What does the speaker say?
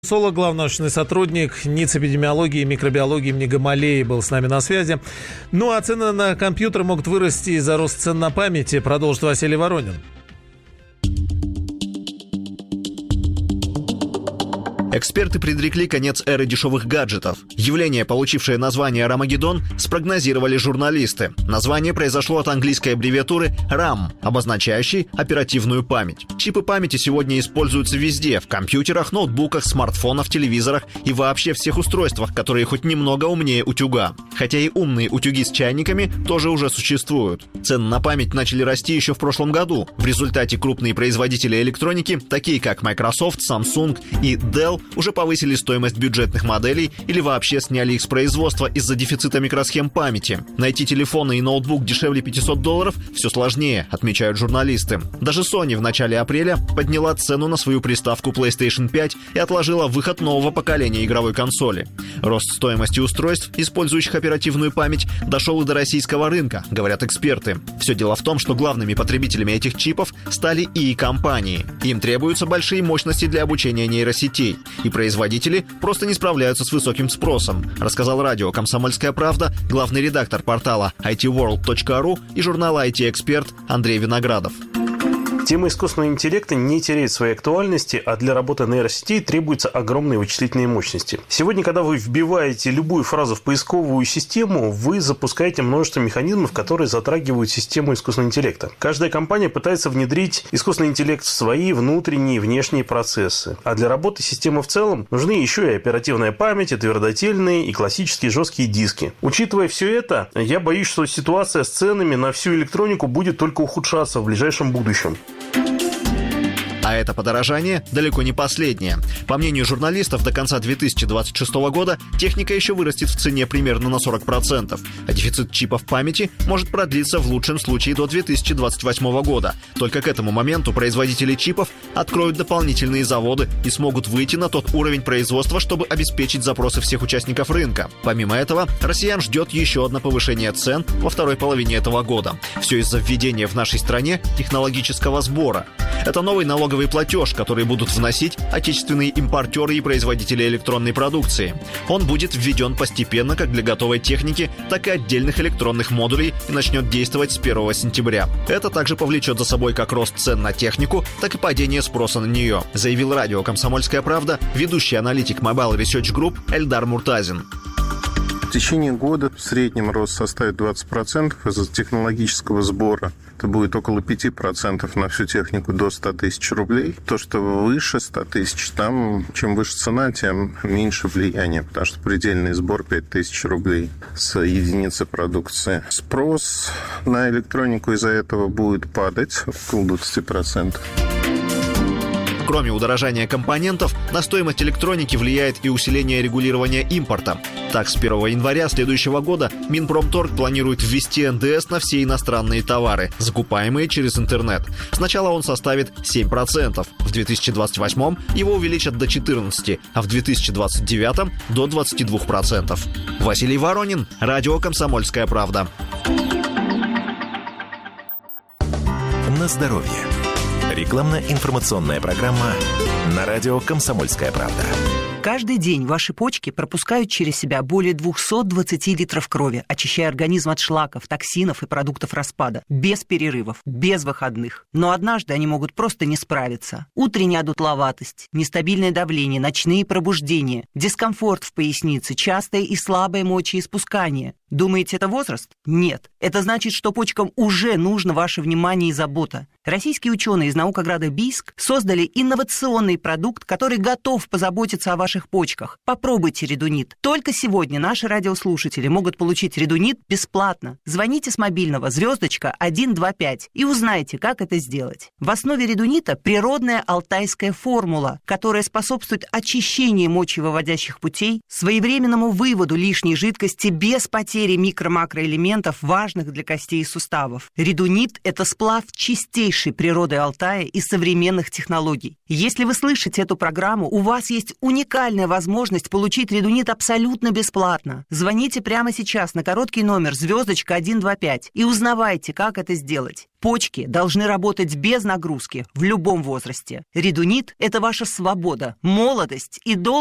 Соло, главный научный сотрудник НИЦ эпидемиологии и микробиологии имени Гамалеи, был с нами на связи. Ну а цены на компьютеры могут вырасти из-за роста цен на памяти, продолжит Василий Воронин. Эксперты предрекли конец эры дешевых гаджетов. Явление, получившее название «Рамагеддон», спрогнозировали журналисты. Название произошло от английской аббревиатуры RAM, обозначающей оперативную память. Чипы памяти сегодня используются везде – в компьютерах, ноутбуках, смартфонах, телевизорах и вообще всех устройствах, которые хоть немного умнее утюга. Хотя и умные утюги с чайниками тоже уже существуют. Цены на память начали расти еще в прошлом году. В результате крупные производители электроники, такие как Microsoft, Samsung и Dell, уже повысили стоимость бюджетных моделей или вообще сняли их с производства из-за дефицита микросхем памяти. Найти телефон и ноутбук дешевле $500 все сложнее, отмечают журналисты. Даже Sony в начале апреля подняла цену на свою приставку PlayStation 5 и отложила выход нового поколения игровой консоли. Рост стоимости устройств, использующих оперативную память, дошел и до российского рынка, говорят эксперты. Все дело в том, что главными потребителями этих чипов стали ИИ-компании. Им требуются большие мощности для обучения нейросетей. И производители просто не справляются с высоким спросом, рассказал радио «Комсомольская правда» главный редактор портала itworld.ru и журнала IT-эксперт Андрей Виноградов. Тема искусственного интеллекта не теряет своей актуальности, а для работы нейросетей требуются огромные вычислительные мощности. Сегодня, когда вы вбиваете любую фразу в поисковую систему, вы запускаете множество механизмов, которые затрагивают систему искусственного интеллекта. Каждая компания пытается внедрить искусственный интеллект в свои внутренние и внешние процессы. А для работы системы в целом нужны еще и оперативная память, и твердотельные, и классические жесткие диски. Учитывая все это, я боюсь, что ситуация с ценами на всю электронику будет только ухудшаться в ближайшем будущем. А это подорожание далеко не последнее. По мнению журналистов, до конца 2026 года техника еще вырастет в цене примерно на 40%, а дефицит чипов памяти может продлиться в лучшем случае до 2028 года. Только к этому моменту производители чипов откроют дополнительные заводы и смогут выйти на тот уровень производства, чтобы обеспечить запросы всех участников рынка. Помимо этого, россиян ждет еще одно повышение цен во второй половине этого года. Все из-за введения в нашей стране технологического сбора. Это новый налоговый платеж, который будут вносить отечественные импортеры и производители электронной продукции. Он будет введен постепенно как для готовой техники, так и отдельных электронных модулей и начнет действовать с 1 сентября. Это также повлечет за собой как рост цен на технику, так и падение спроса на нее, заявил радио «Комсомольская правда» ведущий аналитик Mobile Research Group Эльдар Муртазин. В течение года в среднем рост составит 20% из-за технологического сбора. Это будет около 5% на всю технику до 100 тысяч рублей. То, что выше 100 тысяч, там чем выше цена, тем меньше влияния, потому что предельный сбор 5 тысяч рублей с единицы продукции. Спрос на электронику из-за этого будет падать около 20%. Кроме удорожания компонентов, на стоимость электроники влияет и усиление регулирования импорта. Так, с 1 января следующего года Минпромторг планирует ввести НДС на все иностранные товары, закупаемые через интернет. Сначала он составит 7%, в 2028 его увеличат до 14%, а в 2029 до 22%. Василий Воронин, радио «Комсомольская правда». На здоровье. Рекламно-информационная программа на радио «Комсомольская правда». Каждый день ваши почки пропускают через себя более 220 литров крови, очищая организм от шлаков, токсинов и продуктов распада. Без перерывов, без выходных. Но однажды они могут просто не справиться. Утренняя одутловатость, нестабильное давление, ночные пробуждения, дискомфорт в пояснице, частое и слабое мочеиспускание. Думаете, это возраст? Нет. Это значит, что почкам уже нужно ваше внимание и забота. Российские ученые из наукограда Бийск создали инновационный продукт, который готов позаботиться о ваших почках. Попробуйте редунит. Только сегодня наши радиослушатели могут получить редунит бесплатно. Звоните с мобильного *125 и узнайте, как это сделать. В основе редунита природная алтайская формула, которая способствует очищению мочевыводящих путей, своевременному выводу лишней жидкости без потери потери микро-макроэлементов, важных для костей и суставов. Редунит – это сплав чистейшей природы Алтая и современных технологий. Если вы слышите эту программу, у вас есть уникальная возможность получить редунит абсолютно бесплатно. Звоните прямо сейчас на короткий номер *125 и узнавайте, как это сделать. Почки должны работать без нагрузки в любом возрасте. Редунит – это ваша свобода, молодость и долгость